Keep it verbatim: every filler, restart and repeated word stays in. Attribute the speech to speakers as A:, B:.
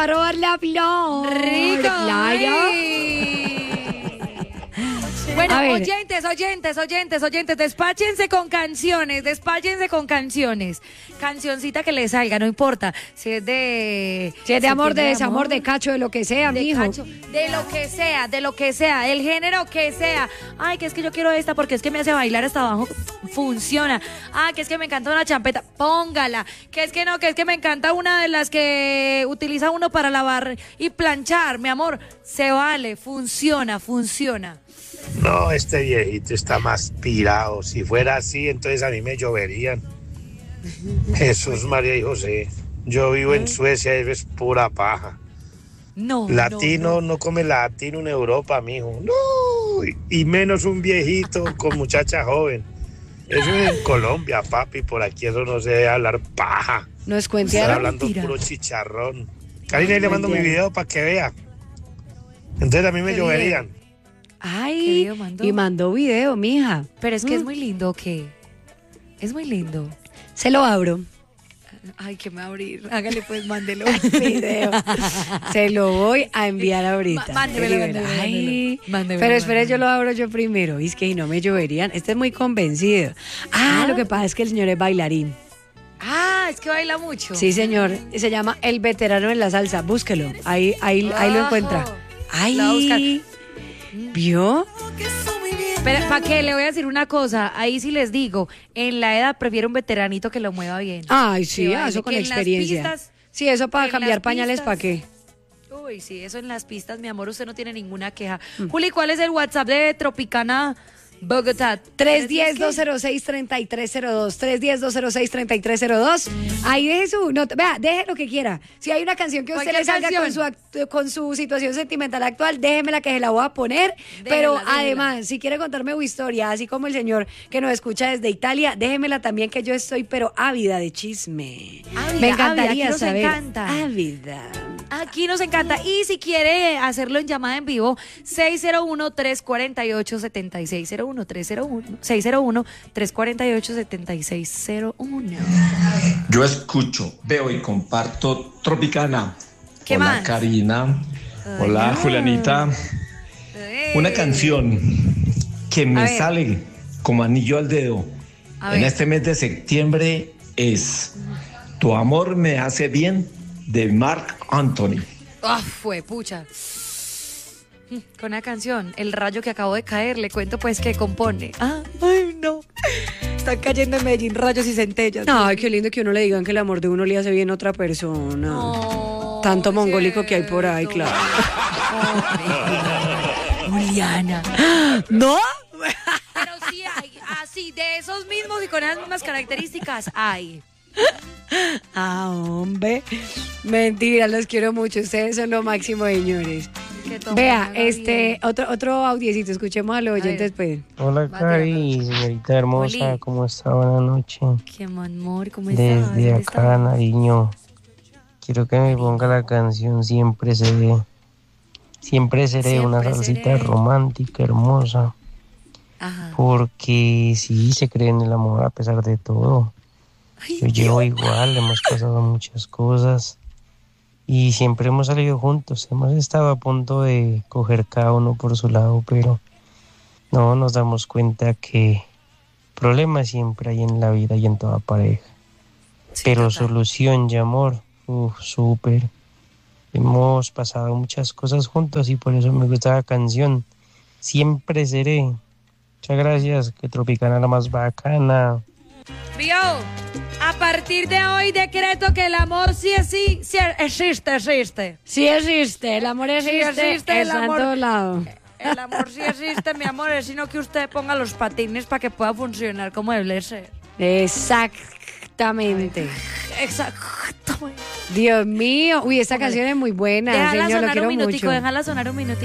A: a robar la flor.
B: Rico.
A: Claro.
B: Bueno, oyentes, oyentes, oyentes, oyentes, despáchense con canciones, despáchense con canciones. Cancioncita que les salga, no importa. Si es de...
A: Si es de amor, de desamor,
B: amor,
A: de cacho, de lo que sea,
B: de
A: mijo.
B: cacho, de lo que sea, de lo que sea, el género que sea. Ay, que es que yo quiero esta porque es que me hace bailar hasta abajo. Funciona. Ah, que es que me encanta una champeta. Póngala. Que es que no, que es que me encanta una de las que utiliza uno para lavar y planchar. Mi amor, se vale, funciona, funciona.
C: No, este viejito está más pirado. Si fuera así, entonces a mí me lloverían. Jesús, María y José. Yo vivo en Suecia y es pura paja.
B: No,
C: Latino
B: no,
C: no. no come latino en Europa, mijo. No, y menos un viejito con muchacha joven. Eso es en Colombia, papi. Por aquí eso no se debe hablar paja.
A: No es cuenta.
C: Está hablando puro chicharrón. Karina, le mando mi video para que vea. Entonces a mí me lloverían.
A: Ay, mandó? Y mandó video, mija.
B: Pero es que
A: mm.
B: es muy lindo, ¿o qué? Es muy lindo.
A: Se lo abro.
B: Ay, que me va a abrir. Hágale pues, mándelo.
A: Video. Se lo voy a enviar ahorita.
B: Mándemelo, mándemelo.
A: Ay,
B: mándemelo,
A: pero espere,
B: mándemelo.
A: yo lo abro yo primero. Es que no me lloverían. Este es muy convencido. Ah, ¿Ah? Lo que pasa es que el señor es bailarín.
B: Ah, es que baila mucho.
A: Sí, señor. Se llama El Veterano en la Salsa. Búsquelo. Ahí, ahí, ahí lo encuentra. Ay, ¿vio?
B: Pero, ¿para qué? Le voy a decir una cosa. Ahí sí les digo, en la edad prefiero un veteranito que lo mueva bien.
A: Ay, sí, eso con experiencia.
B: Pistas,
A: sí, eso para cambiar pañales, ¿para qué?
B: Uy, sí, eso en las pistas, mi amor, usted no tiene ninguna queja. Mm. Juli, ¿cuál es el WhatsApp de Tropicana Bogotá?
A: tres uno cero, dos cero seis, tres tres cero dos. tres uno cero, dos cero seis, tres tres cero dos. Ahí deje su nota. Vea, deje lo que quiera. Si hay una canción que a usted le salga con su, act- con su situación sentimental actual, déjemela que se la voy a poner. Déjela, Pero déjela. Además, si quiere contarme una historia, así como el señor que nos escucha desde Italia, déjemela también, que yo estoy pero ávida de chisme.
B: Ávida,
A: Me encantaría
B: ávida, aquí
A: saber.
B: Nos encanta.
A: Ávida.
B: Aquí nos encanta. Y si quiere hacerlo en llamada en vivo, seis cero uno, tres cuatro ocho, siete seis seis cero uno, tres cero uno, seis cero uno, tres cuatro ocho, siete seis cero uno.
D: Yo escucho, veo y comparto Tropicana.
B: ¿Qué
D: Hola,
B: más?
D: Karina. Hola,
B: Ay,
D: Julianita.
B: Ay.
D: Una canción que me sale como anillo al dedo en este mes de septiembre es Tu amor me hace bien, de Marc Anthony.
B: Ah, fue pucha. Con una canción, El rayo que acabo de caer, le cuento pues que compone. Ah, ay, no. Están cayendo en Medellín rayos y centellas.
A: Ay, qué lindo que uno le digan que el amor de uno le hace bien a otra persona.
B: No,
A: tanto mongólico que hay por ahí, claro.
B: Oh, Juliana.
A: ¿No?
B: Pero sí hay, así, de esos mismos y con las mismas características hay.
A: Ah, hombre. Mentira, los quiero mucho. Ustedes son lo máximo, señores. Vea, este, otro, otro audiecito, escuchemos a los oyentes, pues.
E: Hola, Cari, señorita hermosa,
B: Oli.
E: ¿cómo está? Buenas noches.
B: Qué amor, ¿cómo está?
E: Desde acá, Nariño, quiero que me ponga la canción Siempre Seré. Siempre seré,
B: Siempre
E: una salsita
B: seré.
E: romántica, hermosa.
B: Ajá.
E: Porque sí, se cree en el amor a pesar de todo.
B: Ay,
E: Yo llevo igual, hemos pasado muchas cosas. Y siempre hemos salido juntos, hemos estado a punto de coger cada uno por su lado, pero no nos damos cuenta que problemas siempre hay en la vida y en toda pareja.
B: sí,
E: Pero
B: total.
E: solución y amor, uff, súper. Hemos pasado muchas cosas juntos y por eso me gusta la canción. Siempre seré. Muchas gracias, que Tropicana la más bacana.
B: Vio, a partir de hoy decreto que el amor sí es sí, sí existe, existe.
A: Sí existe, el amor existe,
B: Sí existe, el
A: está
B: amor.
A: en todos lados.
B: El amor sí existe, mi amor, es sino que usted ponga los patines para que pueda funcionar como debe ser.
A: Exactamente.
B: Exactamente.
A: Dios mío, uy, esta canción es muy buena,
B: Déjala
A: señor, lo
B: sonar
A: quiero
B: un minutico,
A: mucho.
B: déjala sonar un minutico.